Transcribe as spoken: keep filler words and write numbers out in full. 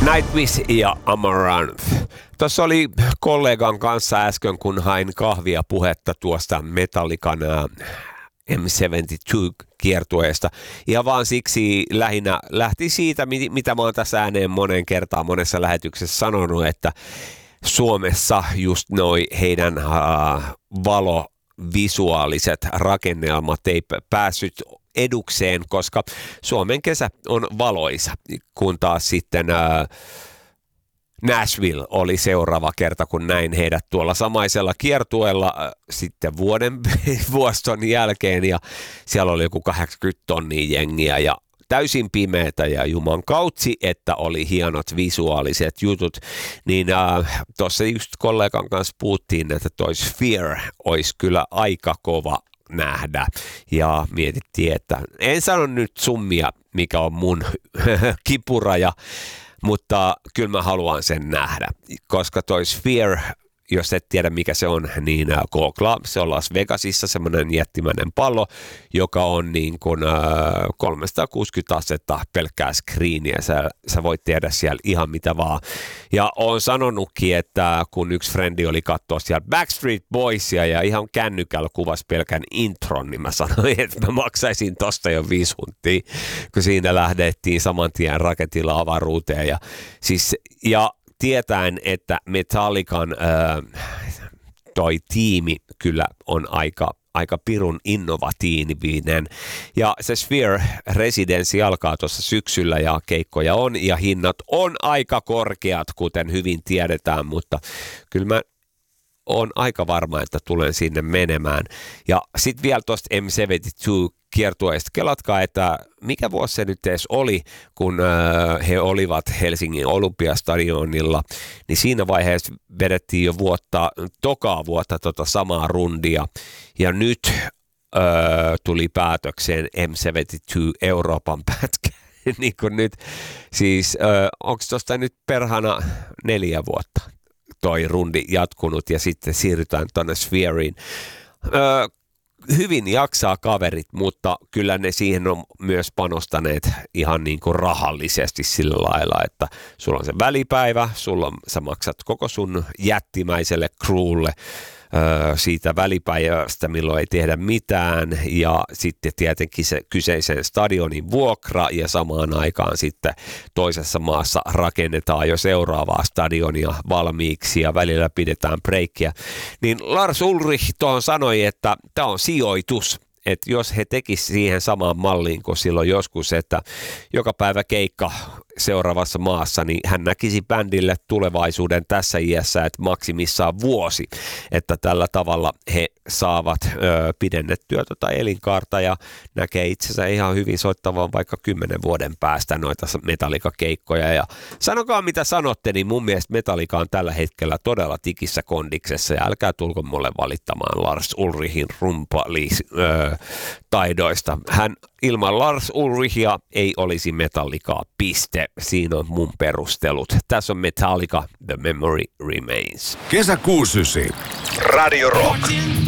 Nightwish ja Amaranth. Tuossa oli kollegan kanssa äsken, kun hain kahvia puhetta tuosta Metallican M seitsemänkymmentäkaksi-kiertueesta. Ja vaan siksi lähinnä lähti siitä, mitä mä oon tässä ääneen monen kertaan monessa lähetyksessä sanonut, että Suomessa just noi heidän uh, valovisuaaliset rakennelmat ei päässyt edukseen, koska Suomen kesä on valoisa, kun taas sitten ää, Nashville oli seuraava kerta, kun näin heidät tuolla samaisella kiertueella ää, sitten vuoden vuoston jälkeen, ja siellä oli joku kahdeksankymmentä tonnia jengiä ja täysin pimeätä ja juman kautsi, että oli hienot visuaaliset jutut, niin äh, tuossa just kollegan kanssa puhuttiin, että toi Sphere olisi kyllä aika kova nähdä, ja mietittiin, että en sano nyt summia, mikä on mun kipuraja, mutta kyllä mä haluan sen nähdä, koska toi Sphere, jos et tiedä mikä se on, niin googlaa, se on Las Vegasissa semmoinen jättimäinen pallo, joka on niin kuin äh, kolmesataakuusikymmentä astetta pelkkää screeniä, sä, sä voit tehdä siellä ihan mitä vaan. Ja oon sanonutkin, että kun yksi frendi oli katsoa siellä Backstreet Boysia ja ihan kännykällä kuvasi pelkän intron, niin mä sanoin, että mä maksaisin tosta jo viisi huntia, kun siinä lähdettiin saman tien raketilla avaruuteen. Ja, siis, ja tietäen, että Metallican äh, toi tiimi kyllä on aika, aika pirun innovatiivinen. Ja se Sphere Residency alkaa tuossa syksyllä ja keikkoja on ja hinnat on aika korkeat, kuten hyvin tiedetään, mutta kyllä mä oon aika varma, että tulen sinne menemään. Ja sitten vielä tuosta M seitsemänkymmentäkaksi kiertueesta. Kelatkaa, että mikä vuosi se nyt edes oli, kun äh, he olivat Helsingin Olympiastadionilla, niin siinä vaiheessa vedettiin jo vuotta, tokaa vuotta tota samaa rundia, ja nyt äh, tuli päätökseen M seitsemänkymmentäkaksi Euroopan pätkä. Niin kuin nyt, siis äh, onko tuosta nyt perhana neljä vuotta toi rundi jatkunut, ja sitten siirrytään tuonne Sphereen. Äh, Hyvin jaksaa kaverit, mutta kyllä ne siihen on myös panostaneet ihan niin kuin rahallisesti sillä lailla, että sulla on se välipäivä, sulla on, sä maksat koko sun jättimäiselle crewlle öö, siitä välipäivästä, milloin ei tehdä mitään, ja sitten tietenkin se kyseisen stadionin vuokra, ja samaan aikaan sitten toisessa maassa rakennetaan jo seuraavaa stadionia valmiiksi, ja välillä pidetään breikkiä. Niin Lars Ulrich tuohon sanoi, että tämä on sijoitus, että jos he tekisivät siihen samaan malliin kuin silloin joskus, että joka päivä keikka seuraavassa maassa, niin hän näkisi bändille tulevaisuuden tässä iässä, että maksimissaan vuosi, että tällä tavalla he saavat ö, pidennettyä tota elinkaarta ja näkee itsensä ihan hyvin soittavan vaikka kymmenen vuoden päästä noita Metallica-keikkoja. Ja sanokaa mitä sanotte, niin mun mielestä Metallica on tällä hetkellä todella tikissä kondiksessa, ja älkää tulko mulle valittamaan Lars Ulrichin rumpali ö, taidoista. Hän ilman Lars Ulrichia ei olisi Metallicaa, piste. Siinä on mun perustelut. Tässä on Metallica, The Memory Remains. Kesä kuusikymmentäyhdeksän. Radio Rock.